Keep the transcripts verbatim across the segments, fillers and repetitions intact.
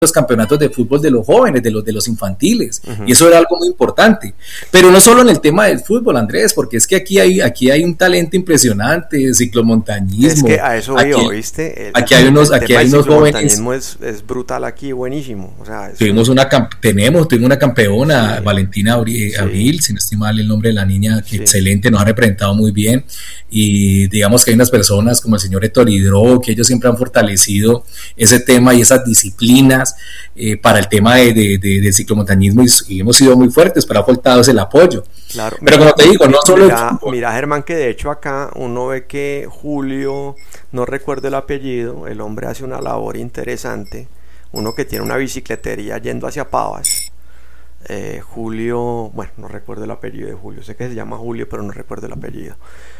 los campeonatos de fútbol de los jóvenes, de los de los infantiles, Uh-huh. y eso era algo muy importante. Pero no solo en el tema del fútbol, Andrés, porque es que aquí hay aquí hay un talento impresionante, ciclomontañismo. Es que a eso aquí, iba, ¿viste? El, aquí hay unos, el aquí tema hay del unos jóvenes. ciclomontañismo es, es brutal aquí, buenísimo. O sea, es Tuvimos un- una camp- tenemos, tuvimos una campeona, Sí. Valentina Abri- Sí. Abril, si no estoy mal el nombre de la niña, que Sí. excelente, nos ha representado muy bien, y digamos que hay unas personas como el señor Héctor Hidro, que ellos siempre han fortalecido ese tema y esas disciplinas eh, para el tema de, de, de, del ciclomontañismo, y, y hemos sido muy fuertes, pero ha faltado ese el apoyo. Claro. Pero como te digo, no solo el Mira, fútbol. mira, Germán, que de hecho acá uno ve que Julio, no recuerdo el apellido, el hombre hace una labor interesante. Uno que tiene una bicicletería yendo hacia Pavas. Eh, Julio, bueno, no recuerdo el apellido de Julio, sé que se llama Julio, pero no recuerdo el apellido.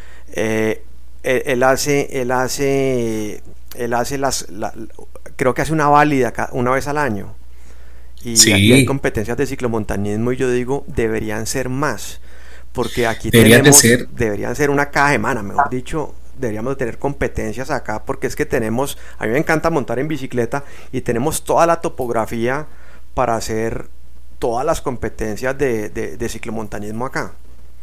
Eh, él, él hace, él hace, él hace las, la- creo que hace una válida ca- una vez al año. Y, Sí. y hay competencias de ciclomontañismo y yo digo, deberían ser más, porque aquí Deberían de tenemos, ser. deberían ser una caja de mana, mejor dicho, deberíamos de tener competencias acá, porque es que tenemos, a mí me encanta montar en bicicleta y tenemos toda la topografía para hacer todas las competencias de, de, de ciclomontañismo acá.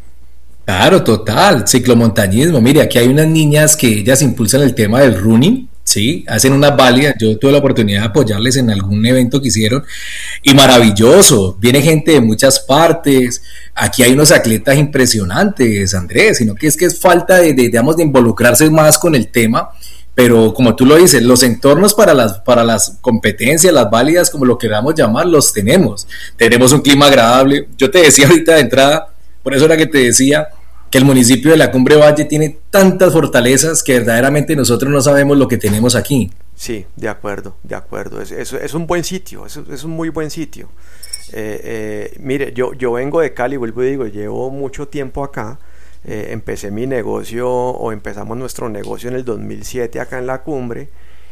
Claro, total, ciclomontañismo. Mire, aquí hay unas niñas que ellas impulsan el tema del running, ¿sí? Hacen unas válidas. Yo tuve la oportunidad de apoyarles en algún evento que hicieron y maravilloso. Viene gente de muchas partes. Aquí hay unos atletas impresionantes, Andrés, sino que es que es falta de, de, digamos, de involucrarse más con el tema. Pero como tú lo dices, los entornos para las, para las competencias, las válidas, como lo queramos llamar, los tenemos. Tenemos un clima agradable. Yo te decía ahorita de entrada, por eso era que te decía que el municipio de la Cumbre Valle tiene tantas fortalezas que verdaderamente nosotros no sabemos lo que tenemos aquí. Sí, de acuerdo, de acuerdo. Es, es, es un buen sitio, es, es un muy buen sitio. Eh, eh, mire, yo, yo vengo de Cali, vuelvo y digo, llevo mucho tiempo acá. Eh, empecé mi negocio o empezamos nuestro negocio en el dos mil siete acá en la Cumbre.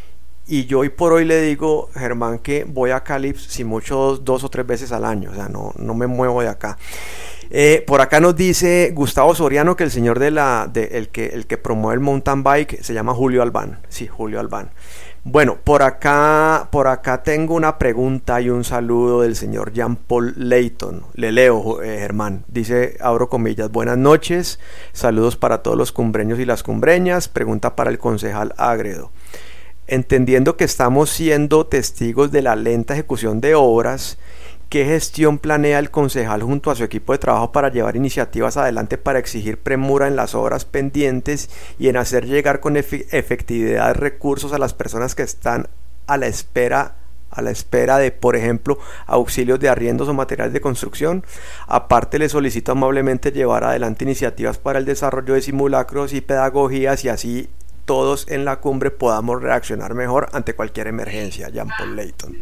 Y yo hoy por hoy le digo, Germán, que voy a Cali si mucho dos, dos o tres veces al año, o sea, no, no me muevo de acá. Eh, por acá nos dice Gustavo Soriano que el señor de la de, el que el que promueve el mountain bike se llama Julio Albán. Sí, Julio Albán. Bueno, por acá por acá tengo una pregunta y un saludo del señor Jean Paul Leighton. Le leo, eh, Germán. Dice, abro comillas, buenas noches, saludos para todos los cumbreños y las cumbreñas. Pregunta para el concejal Agredo. Entendiendo que estamos siendo testigos de la lenta ejecución de obras, ¿qué gestión planea el concejal junto a su equipo de trabajo para llevar iniciativas adelante para exigir premura en las obras pendientes y en hacer llegar con efe- efectividad recursos a las personas que están a la espera a la espera de, por ejemplo, auxilios de arriendos o materiales de construcción? Aparte, le solicito amablemente llevar adelante iniciativas para el desarrollo de simulacros y pedagogías y así todos en la cumbre podamos reaccionar mejor ante cualquier emergencia. Jean Paul Leighton.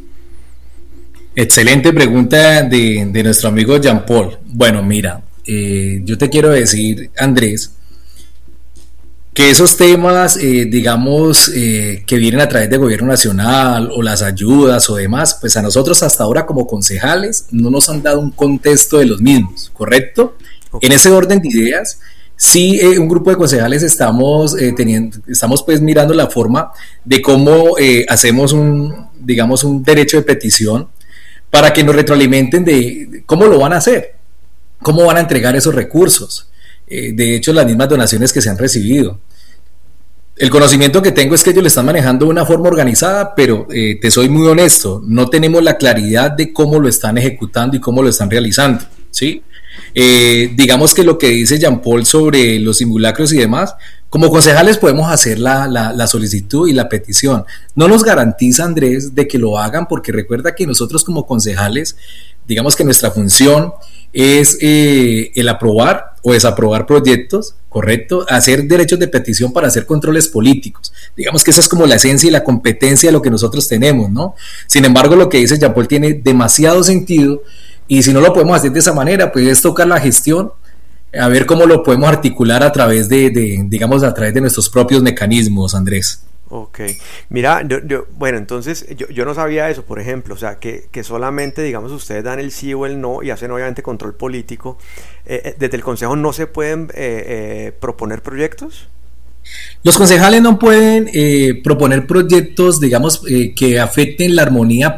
Excelente pregunta de, de nuestro amigo Jean Paul. Bueno, mira, eh, yo te quiero decir, Andrés, que esos temas, eh, digamos, eh, que vienen a través del gobierno nacional o las ayudas o demás, pues a nosotros hasta ahora como concejales no nos han dado un contexto de los mismos, ¿correcto? Okay. En ese orden de ideas, sí, eh, un grupo de concejales estamos eh, teniendo, estamos pues mirando la forma de cómo eh, hacemos un, digamos, un derecho de petición para que nos retroalimenten de cómo lo van a hacer, cómo van a entregar esos recursos. Eh, de hecho, las mismas donaciones que se han recibido. El conocimiento que tengo es que ellos lo están manejando de una forma organizada, pero eh, te soy muy honesto, no tenemos la claridad de cómo lo están ejecutando y cómo lo están realizando, ¿sí? Eh, digamos que lo que dice Jean Paul sobre los simulacros y demás, como concejales podemos hacer la, la, la solicitud y la petición. No nos garantiza, Andrés, de que lo hagan, porque recuerda que nosotros como concejales, digamos que nuestra función es eh, el aprobar o desaprobar proyectos, ¿correcto? Hacer derechos de petición para hacer controles políticos. Digamos que esa es como la esencia y la competencia de lo que nosotros tenemos, ¿no? Sin embargo, lo que dice Jean Paul tiene demasiado sentido, y si no lo podemos hacer de esa manera, pues es tocar la gestión, a ver cómo lo podemos articular a través de, de digamos, a través de nuestros propios mecanismos, Andrés. Ok, mira, yo, yo, bueno, entonces yo, yo no sabía eso, por ejemplo, o sea, que, que solamente, digamos, ustedes dan el sí o el no y hacen obviamente control político. Eh, desde el Consejo no se pueden eh, eh, proponer proyectos. Los concejales no pueden eh, proponer proyectos, digamos, eh, que afecten la armonía